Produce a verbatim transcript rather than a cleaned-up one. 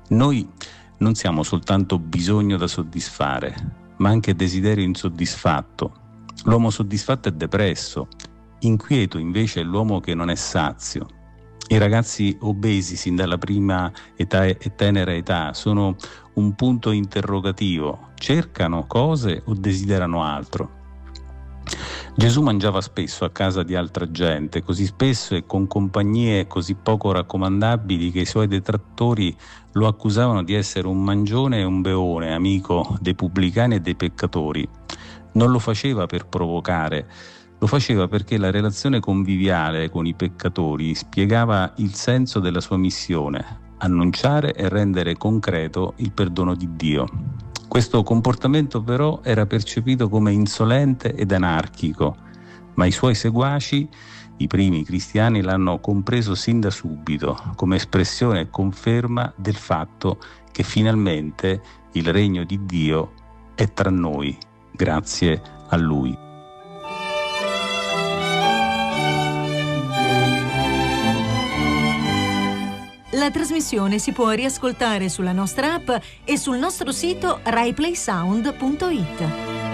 Noi non siamo soltanto bisogno da soddisfare, ma anche desiderio insoddisfatto. L'uomo soddisfatto è depresso, inquieto invece è l'uomo che non è sazio. I ragazzi obesi sin dalla prima età e tenera età sono un punto interrogativo, cercano cose o desiderano altro. Gesù mangiava spesso a casa di altra gente, così spesso e con compagnie così poco raccomandabili che i suoi detrattori lo accusavano di essere un mangione e un beone, amico dei pubblicani e dei peccatori. Non lo faceva per provocare, lo faceva perché la relazione conviviale con i peccatori spiegava il senso della sua missione: annunciare e rendere concreto il perdono di Dio. Questo comportamento però era percepito come insolente ed anarchico, ma i suoi seguaci, i primi cristiani, l'hanno compreso sin da subito come espressione e conferma del fatto che finalmente il regno di Dio è tra noi, grazie a Lui. La trasmissione si può riascoltare sulla nostra app e sul nostro sito rai play sound punto it.